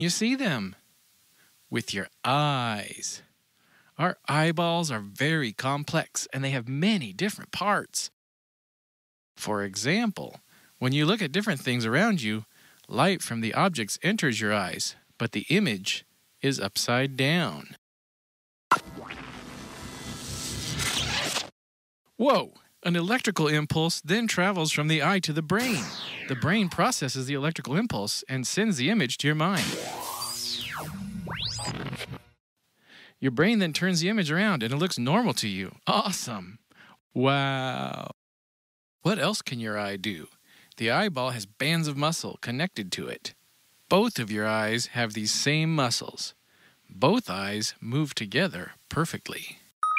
You see them with your eyes. Our eyeballs are very complex and they have many different parts. For example, when you look at different things around you, light from the objects enters your eyes, but the image is upside down. Whoa! An electrical impulse then travels from the eye to the brain. The brain processes the electrical impulse and sends the image to your mind. Your brain then turns the image around and it looks normal to you. Awesome! Wow! What else can your eye do? The eyeball has bands of muscle connected to it. Both of your eyes have these same muscles. Both eyes move together perfectly.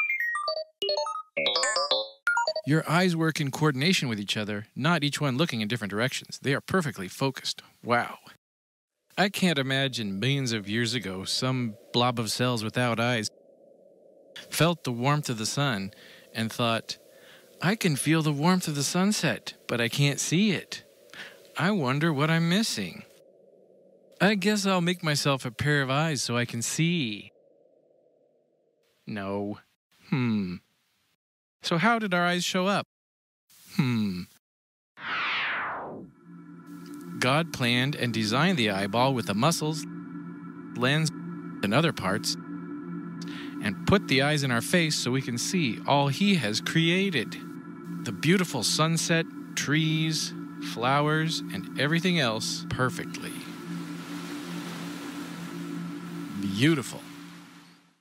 Your eyes work in coordination with each other, not each one looking in different directions. They are perfectly focused. Wow. I can't imagine millions of years ago some blob of cells without eyes felt the warmth of the sun and thought, I can feel the warmth of the sunset, but I can't see it. I wonder what I'm missing. I guess I'll make myself a pair of eyes so I can see. No. So how did our eyes show up? God planned and designed the eyeball with the muscles, lens, and other parts, and put the eyes in our face so we can see all He has created. The beautiful sunset, trees, flowers, and everything else perfectly. Beautiful.